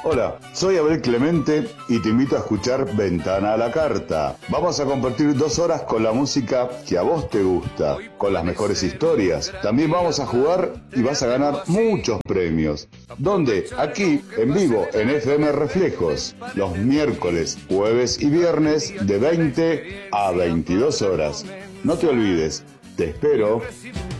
Hola, soy Abel Clemente y te invito a escuchar Ventana a la Carta. Vamos a compartir 2 horas con la música que a vos te gusta, con las mejores historias. También vamos a jugar y vas a ganar muchos premios. ¿Dónde? Aquí, en vivo, en FM Reflejos, los miércoles, jueves y viernes de 20 a 22 horas. No te olvides, te espero.